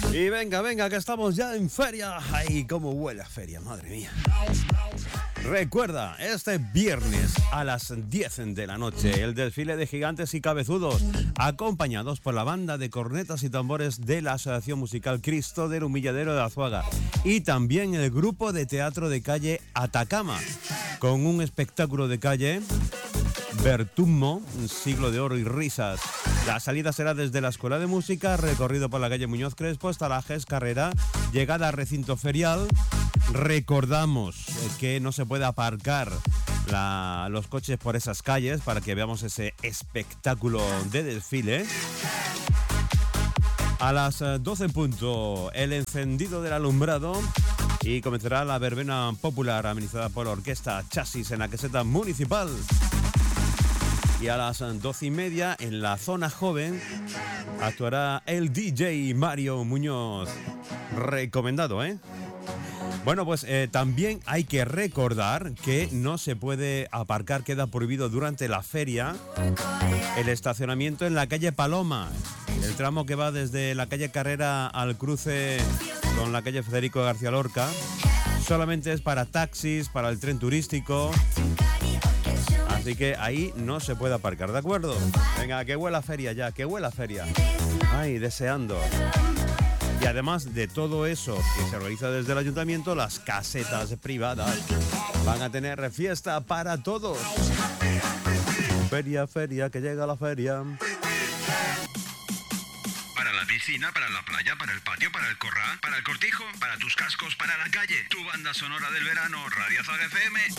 Y venga, que estamos ya en feria. Ay, cómo huele a feria, madre mía. Recuerda, este viernes a las 10 de la noche, el desfile de gigantes y cabezudos, acompañados por la banda de cornetas y tambores de la Asociación Musical Cristo del Humilladero de Azuaga y también el grupo de teatro de calle Atacama, con un espectáculo de calle, Bertummo, un siglo de oro y risas. La salida será desde la Escuela de Música, recorrido por la calle Muñoz Crespo hasta la GES Carrera, llegada al recinto ferial. Recordamos que no se puede aparcar los coches por esas calles para que veamos ese espectáculo de desfile. A las 12 en punto, el encendido del alumbrado y comenzará la verbena popular amenizada por la orquesta Chasis en la caseta municipal. Y a las 12:30 en la zona joven actuará el DJ Mario Muñoz. Recomendado, ¿eh? Bueno, pues también hay que recordar que no se puede aparcar, queda prohibido durante la feria el estacionamiento en la calle Paloma, el tramo que va desde la calle Carrera al cruce con la calle Federico García Lorca. Solamente es para taxis, para el tren turístico, así que ahí no se puede aparcar, ¿de acuerdo? Venga, que huela a feria ya, que huela a feria. Ay, deseando. Y además de todo eso que se realiza desde el ayuntamiento, las casetas privadas van a tener fiesta para todos. Feria, que llega la feria. Para la piscina, para la playa, para el patio, para el corral, para el cortijo, para tus cascos, para la calle. Tu banda sonora del verano, Radio Azuaga FM.